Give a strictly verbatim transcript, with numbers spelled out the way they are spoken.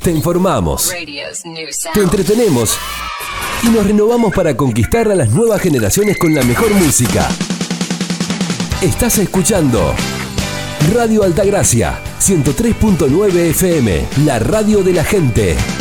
te informamos, te entretenemos y nos renovamos para conquistar a las nuevas generaciones con la mejor música. Estás escuchando Radio Altagracia, ciento tres punto nueve F M, la radio de la gente.